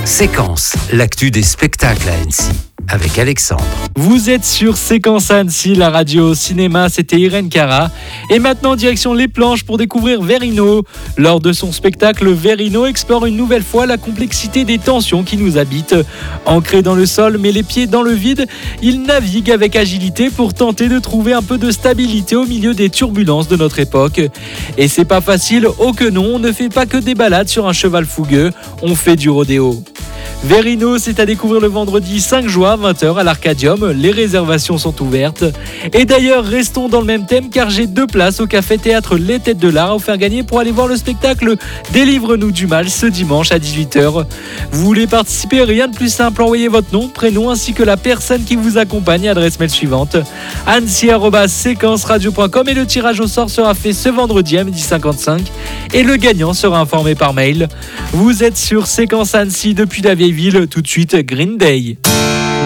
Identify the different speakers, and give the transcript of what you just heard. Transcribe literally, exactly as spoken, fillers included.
Speaker 1: Séquence, l'actu des spectacles à Annecy, avec Alexandre.
Speaker 2: Vous êtes sur Séquence à Annecy, la radio cinéma, c'était Irène Cara. Et maintenant, direction les planches pour découvrir Verino. Lors de son spectacle, Verino explore une nouvelle fois la complexité des tensions qui nous habitent. Ancré dans le sol, mais les pieds dans le vide, il navigue avec agilité pour tenter de trouver un peu de stabilité au milieu des turbulences de notre époque. Et c'est pas facile, oh que non, on ne fait pas que des balades sur un cheval fougueux, on fait du rodéo. Verino, c'est à découvrir le vendredi cinq juin à vingt heures à l'Arcadium. Les réservations sont ouvertes. Et d'ailleurs, restons dans le même thème car j'ai deux places au café-théâtre Les Têtes de l'Art à vous faire gagner pour aller voir le spectacle Délivre-nous du mal ce dimanche à dix-huit heures. Vous voulez participer? Rien de plus simple, envoyez votre nom, prénom ainsi que la personne qui vous accompagne à l'adresse mail suivante annecy arobase séquence radio point com et le tirage au sort sera fait ce vendredi à midi cinquante-cinq et le gagnant sera informé par mail. Vous êtes sur Séquence Annecy depuis la vieille ville, tout de suite Green Day.